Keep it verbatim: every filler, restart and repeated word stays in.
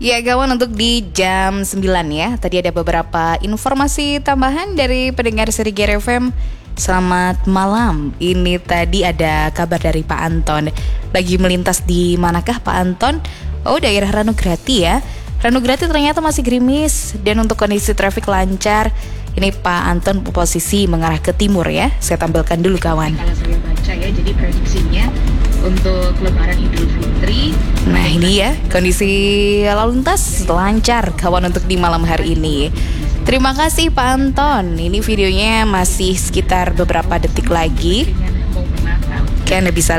Ya kawan, untuk di jam sembilan ya. Tadi ada beberapa informasi tambahan dari pendengar seri G R F M. Selamat malam. Ini tadi ada kabar dari Pak Anton. Lagi melintas di manakah Pak Anton? Oh, daerah Ranograti ya. Ranograti ternyata masih gerimis. Dan untuk kondisi trafik lancar, ini Pak Anton posisi mengarah ke timur ya. Saya tampilkan dulu kawan. Kalau saya baca ya, jadi prediksinya untuk Lebaran Idul Fitri. Nah ini ya kondisi lalu lintas lancar kawan untuk di malam hari ini. Terima kasih Pak Anton. Ini videonya masih sekitar beberapa detik lagi. Dengan mau menatap. Oke, Anda bisa